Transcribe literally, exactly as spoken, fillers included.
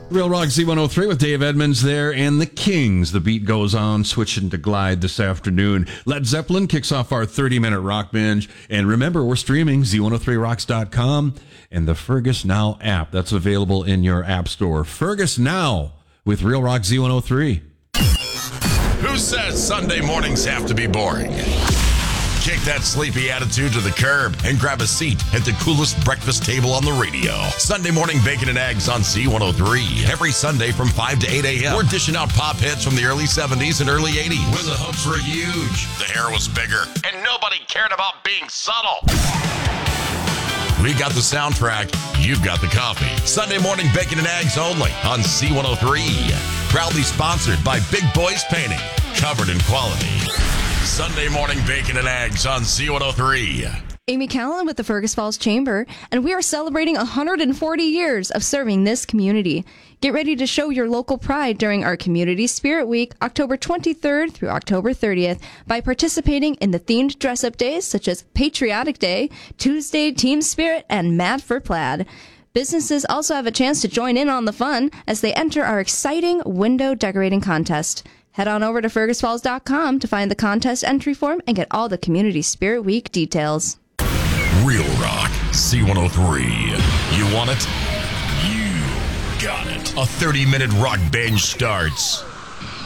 Real Rock Z one oh three with Dave Edmonds there and the Kings. The beat goes on, switching to Glide this afternoon. Led Zeppelin kicks off our thirty-minute rock binge. And remember, we're streaming Z one oh three rocks dot com and the Fergus Now app. That's available in your app store. Fergus Now with Real Rock Z one oh three. Who says Sunday mornings have to be boring? Kick that sleepy attitude to the curb and grab a seat at the coolest breakfast table on the radio. Sunday morning bacon and eggs on Z one oh three. Every Sunday from five to eight a.m. We're dishing out pop hits from the early seventies and early eighties. When the hooks were huge, the hair was bigger, and nobody cared about being subtle. We got the soundtrack, you've got the coffee. Sunday morning bacon and eggs only on Z one oh three. Proudly sponsored by Big Boys Painting, covered in quality. Sunday morning bacon and eggs on Z one oh three. Amy Callan with the Fergus Falls Chamber, and we are celebrating one hundred forty years of serving this community. Get ready to show your local pride during our Community Spirit Week, October twenty-third through October thirtieth, by participating in the themed dress-up days such as Patriotic Day, Tuesday Team Spirit, and Mad for Plaid. Businesses also have a chance to join in on the fun as they enter our exciting window decorating contest. Head on over to fergus falls dot com to find the contest entry form and get all the Community Spirit Week details. Real Rock Z one oh three. You want it? You got it. A thirty-minute rock binge starts